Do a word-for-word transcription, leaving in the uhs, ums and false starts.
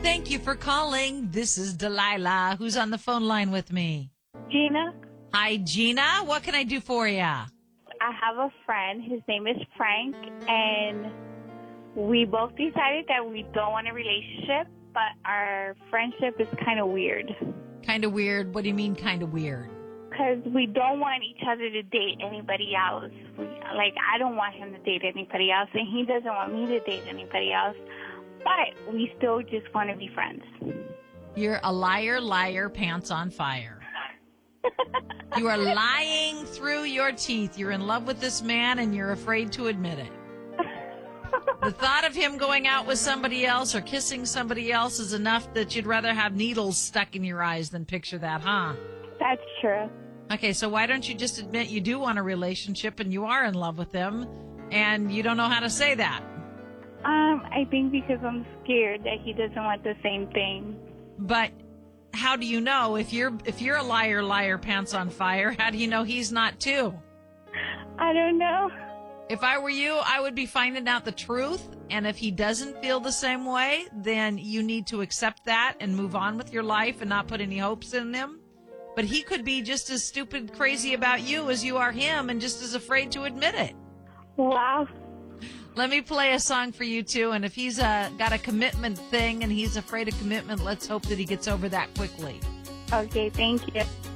Thank you for calling. This is Delilah. Who's on the phone line with me? Gina, Hi, Gina. What can I do for you? I have a friend. His name is Frank, and we both decided that we don't want a relationship, but our friendship is kind of weird. Kind of weird. What do you mean kind of weird? Because we don't want each other to date anybody else. We, like, I don't want him to date anybody else, and he doesn't want me to date anybody else. But we still just want to be friends. You're a liar, liar, pants on fire. You are lying through your teeth. You're in love with this man, and you're afraid to admit it. The thought of him going out with somebody else or kissing somebody else is enough that you'd rather have needles stuck in your eyes than picture that, huh? That's true. Okay, so why don't you just admit you do want a relationship and you are in love with him, and you don't know how to say that? Um, I think because I'm scared that he doesn't want the same thing. But how do you know if you're if you're a liar, liar, pants on fire? How do you know he's not too? I don't know. If I were you, I would be finding out the truth. And if he doesn't feel the same way, then you need to accept that and move on with your life and not put any hopes in him. But he could be just as stupid crazy about you as you are him and just as afraid to admit it. Wow. Let me play a song for you, too. And if he's uh, got a commitment thing and he's afraid of commitment, let's hope that he gets over that quickly. Okay, thank you.